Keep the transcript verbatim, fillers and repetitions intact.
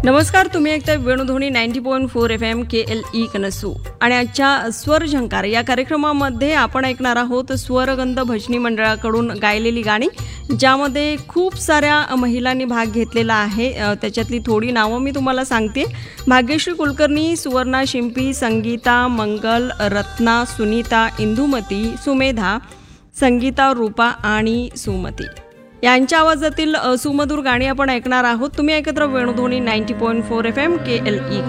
नमस्कार, तुम्ही ऐकताय Venudhwani ninety point four F M के एल ई कनसू. आणि आजच्या स्वर झंकार या कार्यक्रमामध्ये आपण ऐकणार आहोत स्वरगंध भजनी मंडळाकडून गायलेली गाणी, ज्यामध्ये खूप साऱ्या महिलांनी भाग घेतलेला आहे. त्याच्यातली थोडी नावं मी तुम्हाला सांगते. भाग्यश्री कुलकर्णी, सुवर्णा शिंपी, संगीता, मंगल, रत्ना, सुनीता, इंदुमती, सुमेधा, संगीता, रूपा आणि सुमती यांच्या आवाजातील सुमधुर गाणी आपण ऐकणार आहोत. तुम्ही ऐकत राहा Venudhwani ninety point four F M के एल ई.